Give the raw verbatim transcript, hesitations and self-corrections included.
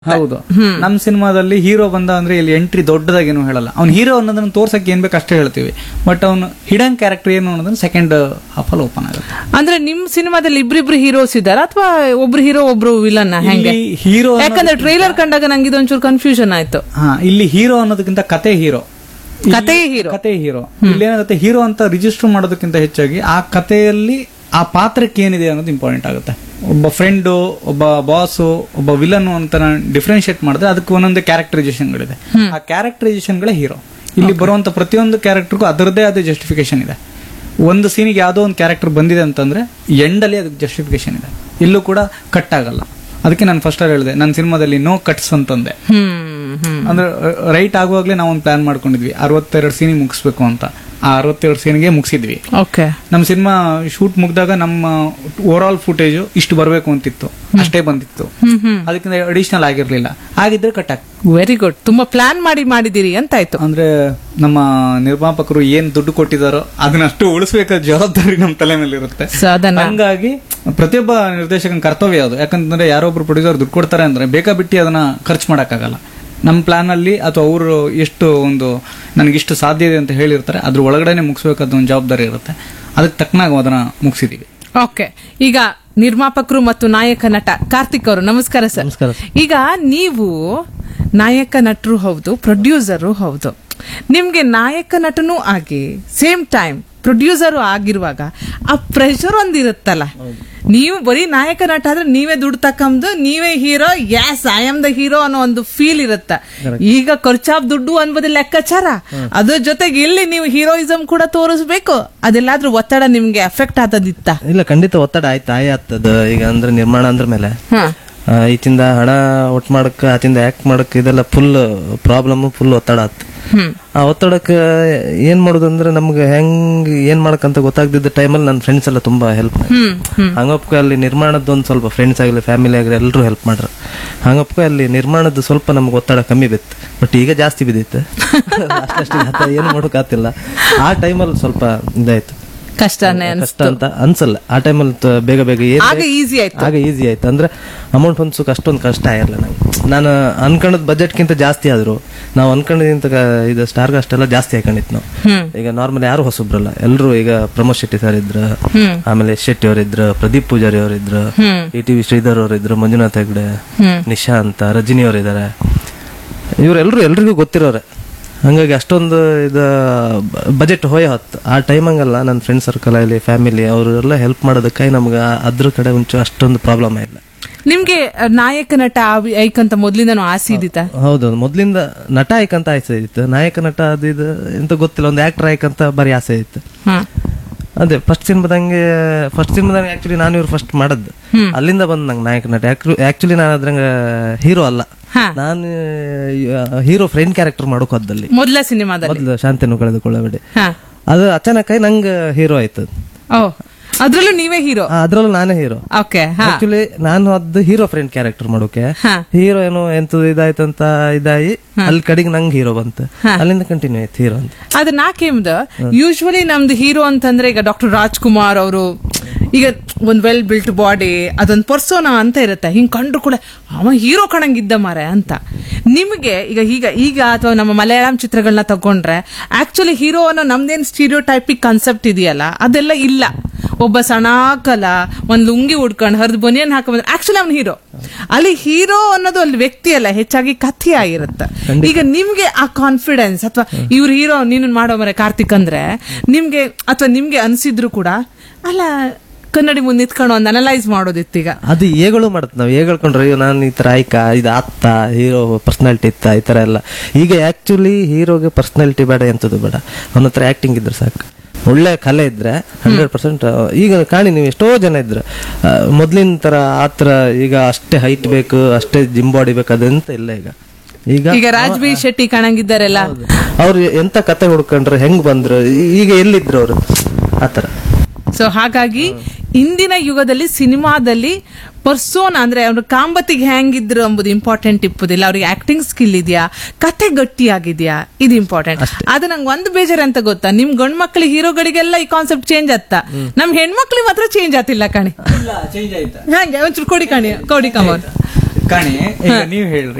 ಹೌದು. ನಮ್ ಸಿನಿಮಾದಲ್ಲಿ ಹೀರೋ ಬಂದ ಅಂದ್ರೆ ಇಲ್ಲಿ ಎಂಟ್ರಿ ದೊಡ್ಡದಾಗೇನು ಹೇಳಲ್ಲ. ಅವ್ನು ಹೀರೋ ಅನ್ನೋದನ್ನ ತೋರ್ಸಕ್ಕೆ ಏನ್ ಬೇಕು ಅಷ್ಟೇ ಹೇಳ್ತೀವಿ. ಬಟ್ ಅವ್ನು ಹಿಡನ್ ಕ್ಯಾರೆಕ್ಟರ್ ಏನು ಅನ್ನೋದನ್ನ ಸೆಕೆಂಡ್ ಹಾಫ್ ಅಲ್ಲಿ ಓಪನ್ ಆಗುತ್ತೆ. ಅಂದ್ರೆ ನಿಮ್ ಸಿನಿಮಾದಲ್ಲಿ ಇಬ್ರಿಬ್ರು ಹೀರೋಸ್ ಇದ್ದಾರ ಅಥವಾ ಒಬ್ರು ಹೀರೋ ಒಬ್ರು ವಿಲನ್ ಹೆಂಗೆ? ಹೀರೋ ಯಾಕಂದ್ರೆ ಟ್ರೈಲರ್ ಕಂಡಾಗ ನಂಗೆ ಇದೊಂಚೂರು ಕನ್ಫ್ಯೂಷನ್ ಆಯ್ತು. ಹಾ, ಇಲ್ಲಿ ಹೀರೋ ಅನ್ನೋದಕ್ಕಿಂತ ಕತೆ ಹೀರೋ. ಕತೆ ಹೀರೋ ಕತೆ ಹೀರೋ ಇಲ್ಲಿ ಏನಾಗುತ್ತೆ, ಹೀರೋ ಅಂತ ರಿಜಿಸ್ಟರ್ ಮಾಡೋದಕ್ಕಿಂತ ಹೆಚ್ಚಾಗಿ ಆ ಕಥೆಯಲ್ಲಿ ಆ ಪಾತ್ರಕ್ಕೆ ಏನಿದೆ ಅನ್ನೋದು ಇಂಪಾರ್ಟೆಂಟ್ ಆಗುತ್ತೆ. ಒಬ್ಬ ಫ್ರೆಂಡು, ಒಬ್ಬ ಬಾಸು, ಒಬ್ಬ ವಿಲನ್ ಅಂತ ಡಿಫ್ರೆನ್ಶಿಯೇಟ್ ಮಾಡಿದ್ರೆ ಅದಕ್ಕೆ ಒಂದೊಂದು ಕ್ಯಾರೆಕ್ಟರೈಸೇಷನ್ಗಳಿದೆ. ಆ ಕ್ಯಾರೆಕ್ಟರೈಸೇಷನ್ಗಳೇ ಹೀರೋ. ಇಲ್ಲಿ ಬರುವಂತ ಪ್ರತಿಯೊಂದು ಕ್ಯಾರೆಕ್ಟರ್ಗೂ ಅದರದೇ ಆದ ಜಸ್ಟಿಫಿಕೇಶನ್ ಇದೆ. ಒಂದು ಸೀನಿಗೆ ಯಾವುದೋ ಒಂದು ಕ್ಯಾರೆಕ್ಟರ್ ಬಂದಿದೆ ಅಂತಂದ್ರೆ ಎಂಡಲ್ಲಿ ಅದಕ್ಕೆ ಜಸ್ಟಿಫಿಕೇಶನ್ ಇದೆ. ಇಲ್ಲೂ ಕೂಡ ಕಟ್ ಆಗಲ್ಲ. ಅದಕ್ಕೆ ನಾನು ಫಸ್ಟ್ ಅಲ್ಲಿ ಹೇಳಿದೆ, ನನ್ನ ಸಿನಿಮಾದಲ್ಲಿ ನೋ ಕಟ್ಸ್ ಅಂತಂದೆ. ಅಂದ್ರೆ ರೈಟ್ ಆಗುವಾಗ್ಲೇ ನಾವು ಒಂದು ಪ್ಲಾನ್ ಮಾಡ್ಕೊಂಡಿದ್ವಿ, ಅರವತ್ತೆರಡು ಸೀನಿಗೆ ಮುಗಿಸ್ಬೇಕು ಅಂತ. ಆ ಅರವತ್ತೆರಡು ಸೀನ್ಗೆ ಮುಗಿಸಿದ್ವಿ. ನಮ್ಮ ಸಿನಿಮಾ ಶೂಟ್ ಮುಗಿದಾಗ ನಮ್ಮ ಓವರ್ ಆಲ್ ಫುಟೇಜ್ ಇಷ್ಟು ಬರಬೇಕು ಅಂತಿತ್ತು, ಅಷ್ಟೇ ಬಂದಿತ್ತು. ಅದಕ್ಕಿಂತ ಅಡಿಷನಲ್ ಆಗಿರ್ಲಿಲ್ಲ. ಆಗಿದ್ರೆ ಕಟ್ ಆಗ್. Very good. ತುಂಬಾ ಪ್ಲಾನ್ ಮಾಡಿ ಮಾಡಿದಿರಿ ಅಂತ ಆಯ್ತು. ಅಂದ್ರೆ ನಮ್ಮ ನಿರ್ಮಾಪಕರು ಏನ್ ದುಡ್ಡು ಕೊಟ್ಟಿದಾರೋ ಅದನ್ನಷ್ಟು ಉಳಿಸಬೇಕಾದ ಜವಾಬ್ದಾರಿ ನಮ್ಮ ತಲೆ ಮೇಲೆ ಇರುತ್ತೆ. ಹಂಗಾಗಿ ಪ್ರತಿಯೊಬ್ಬ ನಿರ್ದೇಶಕನ ಕರ್ತವ್ಯ ಅದು. ಯಾಕಂತಂದ್ರೆ ಯಾರೊಬ್ರು ಪ್ರೊಡ್ಯೂಸರ್ ದುಡ್ಡು ಕೊಡ್ತಾರೆ ಅಂದ್ರೆ ಬೇಕಾ ಬಿಟ್ಟು ಅದನ್ನ ಖರ್ಚು ಮಾಡಕ್ಕಾಗಲ್ಲ. ನಮ್ಮ ಪ್ಲಾನ್ ಅಲ್ಲಿ ಅಥವಾ ಅವರು ಎಷ್ಟು ಒಂದು ನನಗಿಷ್ಟು ಸಾಧ್ಯ ಇದೆ ಅಂತ ಹೇಳಿರ್ತಾರೆ, ಅದ್ರ ಒಳಗಡೆನೆ ಮುಗಿಸ್ಬೇಕಾದ ಒಂದು ಜವಾಬ್ದಾರಿ ಇರುತ್ತೆ. ಅದಕ್ಕೆ ತಕ್ಕನಾಗ ಅದನ್ನ ಮುಗಿಸಿದೀವಿ. ಓಕೆ, ಈಗ ನಿರ್ಮಾಪಕರು ಮತ್ತು ನಾಯಕ ನಟ ಕಾರ್ತಿಕ್ ಅವರು, ನಮಸ್ಕಾರ ಸರ್. ಈಗ ನೀವು ನಾಯಕ ನಟರು ಹೌದು, ಪ್ರೊಡ್ಯೂಸರು ಹೌದು. ನಿಮ್ಗೆ ನಾಯಕ ನಟನೂ ಆಗಿ ಸೇಮ್ ಟೈಮ್ ಪ್ರೊಡ್ಯೂಸರು ಆಗಿರುವಾಗ ಆ ಪ್ರೆಷರ್ ಒಂದಿರುತ್ತಲ್ಲ. ನೀವು ಬರೀ ನಾಯಕ ನಟ ಆದ್ರೆ ನೀವೇ ದುಡ್ಡು ತಕ್ಕಂದು ನೀವೇ hero, as I am the hero ಅನ್ನೋ ಒಂದು ಫೀಲ್ ಇರುತ್ತೆ. ಈಗ ಖರ್ಚಾಪ್ ದುಡ್ಡು ಅನ್ಬೋದು ಲೆಕ್ಕಾಚಾರ. ಅದ್ರ ಜೊತೆಗೆ ಇಲ್ಲಿ ನೀವು ಹೀರೋಯಿಸಮ್ ಕೂಡ ತೋರಿಸ್ಬೇಕು. ಅದೆಲ್ಲಾದ್ರೂ ಒತ್ತಡ ನಿಮ್ಗೆ ಅಫೆಕ್ಟ್ ಆದದಿತ್ತ? ಇಲ್ಲ, ಖಂಡಿತ ಒತ್ತಡ ಆಯ್ತು ಆಯ್ ಆಗ್ತದ. ಈಗ ಅಂದ್ರೆ ನಿರ್ಮಾಣ ಅಂದ್ರ ಮೇಲೆ ಈಚಿಂದ ಹಣ ಒಟ್ಟು ಮಾಡಕ್, ಆಚಿಂದ ಆಕ್ಟ್ ಮಾಡಕ್, ಇದೆಲ್ಲ ಫುಲ್ ಪ್ರಾಬ್ಲಮ್, ಫುಲ್ ಒತ್ತಡ ಆತ್. ಆ ಒತ್ತಡಕ್ಕೆ ಏನ್ ಮಾಡುದು ಅಂದ್ರೆ ನಮ್ಗೆ ಹೆಂಗ್ ಏನ್ ಮಾಡಕಂತ ಗೊತ್ತಾಗ್ದಿದ್ದ ಟೈಮಲ್ಲಿ ನನ್ನ ಫ್ರೆಂಡ್ಸ್ ಎಲ್ಲ ತುಂಬಾ ಹೆಲ್ಪ್ ಮಾಡಿ. ಹಂಗಪ್ಪ ಅಲ್ಲಿ ನಿರ್ಮಾಣದ ಒಂದ್ ಸ್ವಲ್ಪ ಫ್ರೆಂಡ್ಸ್ ಆಗಲಿ ಫ್ಯಾಮಿಲಿ ಆಗಲಿ ಎಲ್ಲರೂ ಹೆಲ್ಪ್ ಮಾಡ್ರ. ಹಂಗಪ್ಪ ಅಲ್ಲಿ ನಿರ್ಮಾಣದ ಸ್ವಲ್ಪ ನಮ್ಗೆ ಒತ್ತಡ ಕಮ್ಮಿ ಬಿತ್ತು. ಬಟ್ ಈಗ ಜಾಸ್ತಿ ಬಿದ್ದಿತ್ತು. ಅಷ್ಟಷ್ಟು ಏನ್ ಮಾಡೋಕಾತಿಲ್ಲ. ಆ ಟೈಮಲ್ಲಿ ಸ್ವಲ್ಪ ಇದಾಯ್ತು, ಕಷ್ಟನೇ ಕಷ್ಟ ಅಂತ ಅನ್ಸಲ್ಲ. ಆ ಟೈಮಲ್ಲಿ ಬೇಗ ಬೇಗ ಆಗ ಈಸಿ ಆಯ್ತು ಆಗ ಈಸಿ ಆಯ್ತು. ಅಂದ್ರೆ ಅಮೌಂಟ್ ಹೊಂದ್ಸಕ್ ಅಷ್ಟೊಂದು ಕಷ್ಟ ಆಗಿರಲ್ಲ ನಂಗೆ. ನಾನು ಅನ್ಕೊಂಡದ್ ಬಜೆಟ್ಗಿಂತ ಜಾಸ್ತಿ ಆದ್ರು ನಾವು ಅನ್ಕೊಂಡಿದ್ದಂತ ಇದು ಸ್ಟಾರ್ ಕಾಸ್ಟ್ ಎಲ್ಲ ಜಾಸ್ತಿ ಹಾಕೊಂಡಿತ್ತು ನಾವು. ಈಗ ನಾರ್ಮಲ್ ಯಾರು ಹೊಸಬ್ರಲ್ಲ, ಎಲ್ಲರೂ ಈಗ ಪ್ರಮೋದ್ ಶೆಟ್ಟಿ ಸರ್ ಇದ್ರು, ಆಮೇಲೆ Yash Shetty ಅವರಿದ್ರು, Pradeep Poojary ಅವರಿದ್ರು, E T V Sridhar ಅವರಿದ್ರು, Manjunath Hegde, Nisha ಅಂತ, ರಜನಿ ಅವರಿದ್ದಾರೆ. ಇವರೆಲ್ಲರೂ ಎಲ್ರಿಗೂ ಗೊತ್ತಿರೋರೆ. ಹಂಗಾಗಿ ಅಷ್ಟೊಂದು ಇದು ಬಜೆಟ್ ಹೋಯ ಹೊತ್ತು. ಆ ಟೈಮ್ ಹಂಗಲ್ಲ, ನನ್ನ ಫ್ರೆಂಡ್ ಸರ್ಕಲ್ ಆಗಲಿ ಫ್ಯಾಮಿಲಿ ಅವರೆಲ್ಲ ಹೆಲ್ಪ್ ಮಾಡೋದಕ್ಕಾಗಿ ನಮ್ಗೆ ಅದ್ರ ಕಡೆ ಮುಂಚೆ ಅಷ್ಟೊಂದು ಪ್ರಾಬ್ಲಮ್ ಆಗಿಲ್ಲ. ನಿಮ್ಗೆ ನಾಯಕ ನಟ ಐಕಂತ ಮೊದ್ಲಿಂದನೂ ಆಸೆ ಇದ್ದಿತ್ತ? ಹೌದು, ಮೊದ್ಲಿಂದ ನಟ ಐಕಂತ ಆಸೆ ಇತ್ತು. ನಾಯಕ ನಟ ಅದು ಇದು ಎಂತ ಗೊತ್ತಿಲ್ಲ, ಒಂದು ಆಕ್ಟರ್ ಐಕಂತ ಬರೀ ಆಸೆ ಇತ್ತು. ಅದೇ ಫಸ್ಟ್ ಸಿನಿಮಾದಂಗೆ ಫಸ್ಟ್ ಸಿನಿಮಾದಂಗೆ ಆಕ್ಚುಲಿ ನಾನು ಇವ್ರು ಫಸ್ಟ್ ಮಾಡದ್ದು. ಅಲ್ಲಿಂದ ಬಂದ್ ನಂಗೆ ನಾಯಕ ನಟ. ಆಕ್ಚುಲಿ ನಾನು ಅದ್ರಂಗ ಹೀರೋ ಅಲ್ಲ, ನಾನು ಹೀರೋ ಫ್ರೆಂಡ್ ಕ್ಯಾರೆಕ್ಟರ್ ಮಾಡೋಕ್ ಹೋದಲ್ಲಿ ಮೊದಲ ಸಿನಿಮಾದಲ್ಲಿ ಮೊದಲು ಶಾಂತಿಯನ್ನು ಕಳೆದುಕೊಳ್ಳಬೇಡಿ. ಅದು ಅಚಾನಕ್ ಆಗಿ ನಂಗೆ ಹೀರೋ ಆಯ್ತದ. ಅದ್ರಲ್ಲೂ ನೀವೇ ಹೀರೋ? ಅದ್ರಲ್ಲೂ ನಾನೇ ಹೀರೋ. ಆಕ್ಚುಲಿ ನಾನು ಅದು ಹೀರೋ ಫ್ರೆಂಡ್ ಕ್ಯಾರೆಕ್ಟರ್ ಮಾಡೋಕೆ ಹೀರೋ ಏನೋ ಎಂತ ಇದಾಯ್ತಂತ ಇದಾಗಿ ಅಲ್ಲಿ ಕಡೆಗೆ ನಂಗೆ ಹೀರೋ ಬಂತು. ಅಲ್ಲಿಂದ ಕಂಟಿನ್ಯೂ ಆಯ್ತು ಹೀರೋ ಅಂತ. ಅದು ನಾಕೇಮ್ದು ಯೂಶ್ವಲಿ ನಮ್ದು ಹೀರೋ ಅಂತಂದ್ರೆ ಈಗ ಡಾಕ್ಟರ್ ರಾಜ್ಕುಮಾರ್ ಅವರು ಈಗ ಒಂದ್ ವೆಲ್ ಬಿಲ್ಟ್ ಬಾಡಿ, ಅದೊಂದು ಪರ್ಸೋನಾ ಅಂತ ಇರುತ್ತೆ. ಹಿಂಗ್ ಕಂಡ್ರು ಕೂಡ ಅವ ಹೀರೋ ಕಣಂಗಿದ್ದ ಮಾರೆ ಅಂತ. ನಿಮ್ಗೆ ಈಗ ಈಗ ಈಗ ಅಥವಾ ನಮ್ಮ ಮಲಯಾಳಂ ಚಿತ್ರಗಳನ್ನ ತಗೊಂಡ್ರೆ ಆಕ್ಚುಲಿ ಹೀರೋ ಅನ್ನೋ ನಮ್ದೇನ್ ಸ್ಟೀರಿಯೋ ಟೈಪಿಕ್ ಕಾನ್ಸೆಪ್ಟ್ ಇದೆಯಲ್ಲ, ಅದೆಲ್ಲ ಇಲ್ಲ. ಒಬ್ಬ ಸಣಾಕಲ ಒಂದ್ ಲುಂಗಿ ಉಡ್ಕೊಂಡು ಹರಿದು ಬನಿಯನ್ ಹಾಕೊಂಡ್ರೆ ಆಕ್ಚುಲಿ ಅವ್ನ ಹೀರೋ. ಅಲ್ಲಿ ಹೀರೋ ಅನ್ನೋದು ಅಲ್ಲಿ ವ್ಯಕ್ತಿ ಅಲ್ಲ, ಹೆಚ್ಚಾಗಿ ಕಥೆ ಆಗಿರುತ್ತೆ. ಈಗ ನಿಮ್ಗೆ ಆ ಕಾನ್ಫಿಡೆನ್ಸ್ ಅಥವಾ ಇವ್ರ ಹೀರೋ ನೀನು ಮಾಡೋ ಮರೆ ಕಾರ್ತಿಕ್ ಅಂದ್ರೆ ನಿಮ್ಗೆ ಅಥವಾ ನಿಮ್ಗೆ ಅನ್ಸಿದ್ರು ಕೂಡ ಅಲ್ಲ ಕನ್ನಡಿ ಮುಂದೆ ನಿಂತ್ಕೊಂಡು ಒಂದು ಅನಲೈಸ್ ಮಾಡೋದಿತ್ತು. ಈಗ ಅದು ಏಗಳು ಮಾಡುತ್ತೆ, ನಾವು ಏಗಳ್ಕೊಂಡ್ರೆ ನಾನು ಈ ತರ ಆಯ್ಕ ಇದು ಆತ್ತ ಹೀರೋ ಪರ್ಸನಾಲಿಟಿ ಇತ್ತ ಈ ತರ ಎಲ್ಲ. ಈಗ ಆಕ್ಚುಲಿ ಹೀರೋಗೆ ಪರ್ಸನಾಲಿಟಿ ಬೇಡ, ಎಂತದ್ದು ಬೇಡ, ಅವನ ಹತ್ರ ಆಕ್ಟಿಂಗ್ ಇದ್ರೆ ಸಾಕು. ಒಳ್ಳೆ ಕಲೆ ಇದ್ರೆ ಹಂಡ್ರೆಡ್ ಪರ್ಸೆಂಟ್. ಈಗ ಕಾಣಿ ನೀವು ಎಷ್ಟೋ ಜನ ಇದ್ರೆ ಮೊದ್ಲಿನ ತರ ಆತರ ಈಗ ಅಷ್ಟೇ ಹೈಟ್ ಬೇಕು, ಅಷ್ಟೇ ಜಿಮ್ ಬಾಡಿ ಬೇಕು, ಅದಂತ ಇಲ್ಲ ಈಗ. ಈಗ ಈಗ ರಾಜ್ಬಿ ಶೆಟ್ಟಿ ಕಾಣಂಗಿದ್ದಾರೆಲ್ಲ, ಅವ್ರು ಎಂತ ಕತೆ ಹುಡ್ಕೊಂಡ್ರೆ ಹೆಂಗ್ ಬಂದ್ರು, ಈಗ ಎಲ್ಲಿದ್ರು ಅವರು ಆತರ. ಸೊ ಹಾಗಾಗಿ ಇಂದಿನ ಯುಗದಲ್ಲಿ ಸಿನಿಮಾದಲ್ಲಿ ಪರ್ಸೋನ್ ಅಂದ್ರೆ ಅವ್ರ ಕಾಂಬತ್ತಿಗೆ ಹೆಂಗಿದ್ರು ಎಂಬುದು ಇಂಪಾರ್ಟೆಂಟ್ ಇಪ್ಪುದಿಲ್ಲ. ಅವ್ರಿಗೆ ಆಕ್ಟಿಂಗ್ ಸ್ಕಿಲ್ ಇದೆಯಾ, ಕತೆ ಗಟ್ಟಿಯಾಗಿದ್ಯಾ, ಇದು ಇಂಪಾರ್ಟೆಂಟ್. ಅದು ನಂಗೆ ಒಂದು ಬೇಜಾರು ಅಂತ ಗೊತ್ತಾ, ನಿಮ್ ಗಂಡ್ ಮಕ್ಳಿಗೆ ಹೀರೋಗಳಿಗೆಲ್ಲ ಈ ಕಾನ್ಸೆಪ್ಟ್ ಚೇಂಜ್ ಆತ್ತ, ನಮ್ ಹೆಣ್ಮಕ್ಳಿಗೆ ಮಾತ್ರ ಚೇಂಜ್ ಆತಿಲ್ಲ ಕಣಿ. ಹಂಗೆ ಒಂಚೂರು ಕೊಡಿ ಕಣಿ, ಕೊಡಿ ಕಮೋನ್. ಕಾಣಿ ಈಗ ನೀವ್ ಹೇಳ್ರಿ